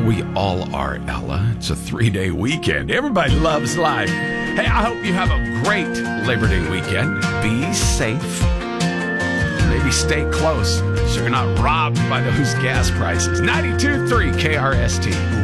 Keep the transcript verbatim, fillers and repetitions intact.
We all are, Ella. It's a three-day weekend. Everybody loves life. Hey, I hope you have a great Labor Day weekend. Be safe. Maybe stay close so you're not robbed by those gas prices. ninety-two point three K R S T.